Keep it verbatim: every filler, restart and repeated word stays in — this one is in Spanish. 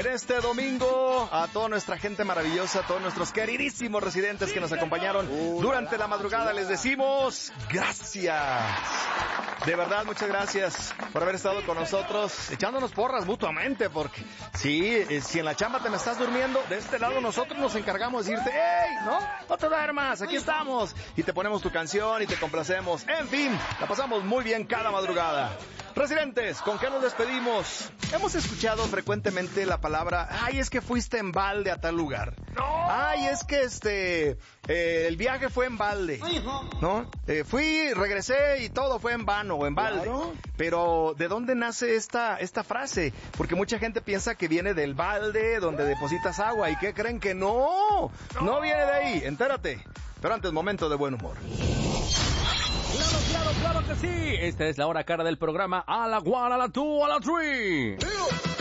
En este domingo, a toda nuestra gente maravillosa, a todos nuestros queridísimos residentes que nos acompañaron durante la madrugada, les decimos gracias. De verdad, muchas gracias por haber estado con nosotros, echándonos porras mutuamente, porque sí, eh, si en la chamba te me estás durmiendo, de este lado nosotros nos encargamos de decirte, ¡hey! ¿No? No te duermas, aquí estamos. Y te ponemos tu canción y te complacemos. En fin, la pasamos muy bien cada madrugada. Residentes, ¿con qué nos despedimos? Hemos escuchado frecuentemente la palabra, ay, es que fuiste en balde a tal lugar. ¡No! Ay, es que este, eh, el viaje fue en balde, ¿no? Eh, fui, regresé y todo fue en vano o en balde. Claro. Pero, ¿de dónde nace esta, esta frase? Porque mucha gente piensa que viene del balde donde depositas agua. ¿Y qué creen? Que no, no viene de ahí, entérate. Pero antes, momento de buen humor. Claro, claro, claro que sí. Esta es la hora cara del programa. A la one, a la two, a la three.